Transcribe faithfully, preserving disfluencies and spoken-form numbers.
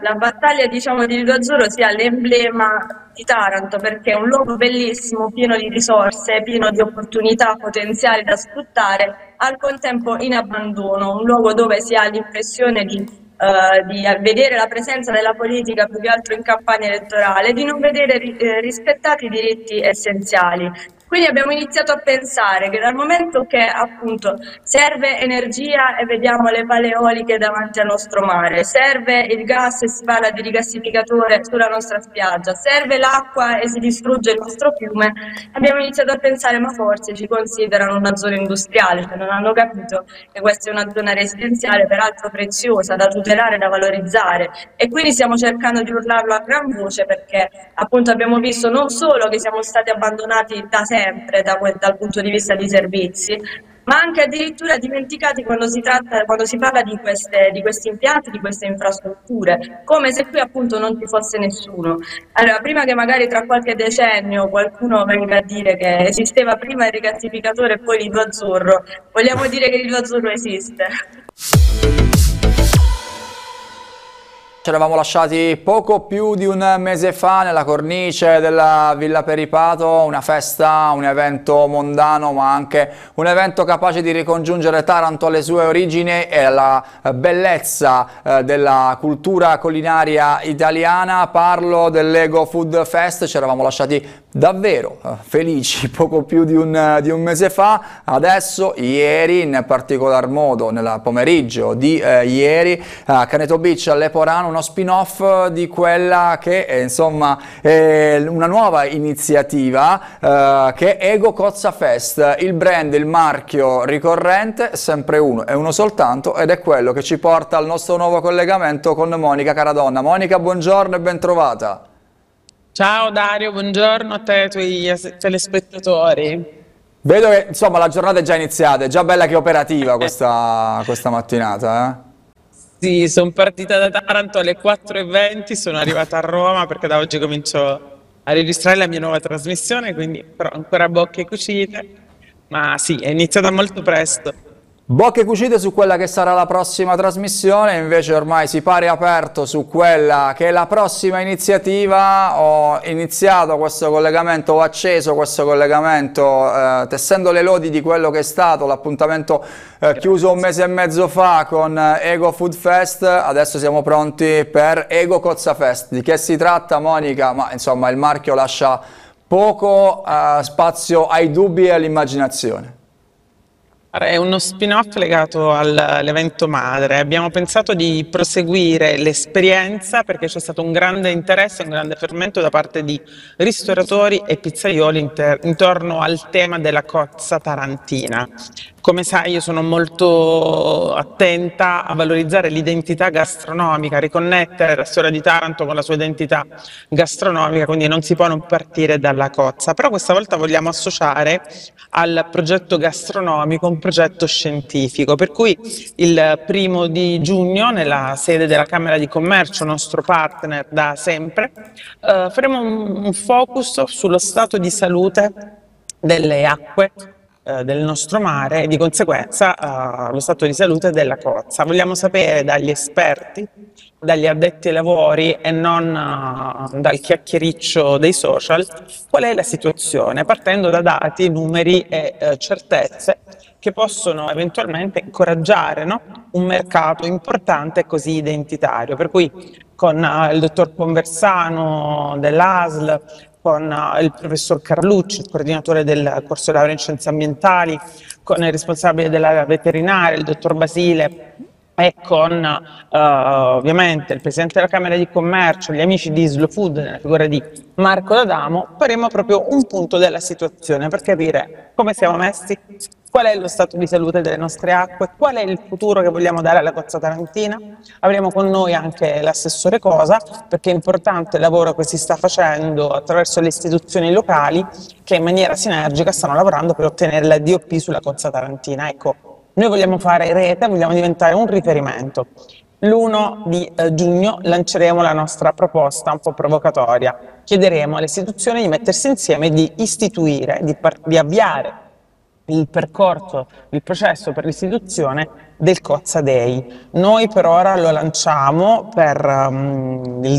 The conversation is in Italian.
la battaglia diciamo di Lido Azzurro sia l'emblema di Taranto, perché è un luogo bellissimo, pieno di risorse, pieno di opportunità potenziali da sfruttare, al contempo in abbandono, un luogo dove si ha l'impressione di Uh, di vedere la presenza della politica più che altro in campagna elettorale, di non vedere eh, rispettati i diritti essenziali. Quindi abbiamo iniziato a pensare che dal momento che appunto serve energia e vediamo le pale eoliche davanti al nostro mare, serve il gas e si parla di rigassificatore sulla nostra spiaggia, serve l'acqua e si distrugge il nostro fiume, abbiamo iniziato a pensare ma forse ci considerano una zona industriale, cioè non hanno capito che questa è una zona residenziale peraltro preziosa da tutelare, da valorizzare, e quindi stiamo cercando di urlarlo a gran voce, perché appunto abbiamo visto non solo che siamo stati abbandonati da sempre da quel, dal punto di vista dei servizi, ma anche addirittura dimenticati quando si tratta, quando si parla di, queste, di questi impianti, di queste infrastrutture, come se qui appunto non ci fosse nessuno. Allora, prima che magari tra qualche decennio qualcuno venga a dire che esisteva prima il rigassificatore e poi l'Ido Azzurro, vogliamo dire che l'Ido Azzurro esiste. Ci eravamo lasciati poco più di un mese fa nella cornice della Villa Peripato, una festa, un evento mondano ma anche un evento capace di ricongiungere Taranto alle sue origini e alla bellezza eh, della cultura culinaria italiana. Parlo dell'Ego Food Fest, ci eravamo lasciati davvero eh, felici poco più di un, di un mese fa. Adesso, ieri, in particolar modo nel pomeriggio di eh, ieri, a Caneto Beach a Leporano, uno spin-off di quella che è insomma è una nuova iniziativa eh, che è Ego Cozza Fest. Il brand, il marchio ricorrente è sempre uno, è uno soltanto, ed è quello che ci porta al nostro nuovo collegamento con Monica Caradonna. Monica, buongiorno e ben trovata. Ciao Dario, buongiorno a te e ai tuoi telespettatori. Vedo che insomma la giornata è già iniziata, è già bella che operativa questa, questa mattinata, eh? Sì, sono partita da Taranto alle quattro e venti, sono arrivata a Roma perché da oggi comincio a registrare la mia nuova trasmissione, quindi però ancora bocche cucite, ma sì, è iniziata molto presto. Bocche cucite su quella che sarà la prossima trasmissione, invece ormai si pare aperto su quella che è la prossima iniziativa. Ho iniziato questo collegamento, ho acceso questo collegamento eh, tessendo le lodi di quello che è stato l'appuntamento eh, chiuso un mese e mezzo fa con Ego Food Fest. Adesso siamo pronti per Ego Cozza Fest. Di che si tratta, Monica? Ma insomma il marchio lascia poco eh, spazio ai dubbi e all'immaginazione. È uno spin-off legato all'evento madre. Abbiamo pensato di proseguire l'esperienza perché c'è stato un grande interesse, un grande fermento da parte di ristoratori e pizzaioli intorno al tema della cozza tarantina. Come sai, io sono molto attenta a valorizzare l'identità gastronomica, a riconnettere la storia di Taranto con la sua identità gastronomica, quindi non si può non partire dalla cozza. Però questa volta vogliamo associare al progetto gastronomico un progetto scientifico, per cui il primo di giugno nella sede della Camera di Commercio, nostro partner da sempre, eh, faremo un, un focus sullo stato di salute delle acque del nostro mare e di conseguenza uh, lo stato di salute della cozza. Vogliamo sapere dagli esperti, dagli addetti ai lavori e non uh, dal chiacchiericcio dei social qual è la situazione, partendo da dati, numeri e uh, certezze che possono eventualmente incoraggiare, no? Un mercato importante e così identitario. Per cui con uh, il dottor Conversano dell'A S L, con uh, il professor Carlucci, il coordinatore del corso laurea in scienze ambientali, con il responsabile della veterinaria, il dottor Basile, e con uh, ovviamente il presidente della Camera di Commercio, gli amici di Slow Food, nella figura di Marco D'Adamo, faremo proprio un punto della situazione per capire come siamo messi, qual è lo stato di salute delle nostre acque, qual è il futuro che vogliamo dare alla cozza tarantina. Avremo con noi anche l'assessore Cosa, perché è importante il lavoro che si sta facendo attraverso le istituzioni locali che in maniera sinergica stanno lavorando per ottenere la D O P sulla cozza tarantina. Ecco, noi vogliamo fare rete, vogliamo diventare un riferimento. L'primo di eh, giugno lanceremo la nostra proposta un po' provocatoria. Chiederemo alle istituzioni di mettersi insieme e di istituire, di, di avviare il percorso, il processo per l'istituzione del Cozza Day. Noi per ora lo lanciamo per um, il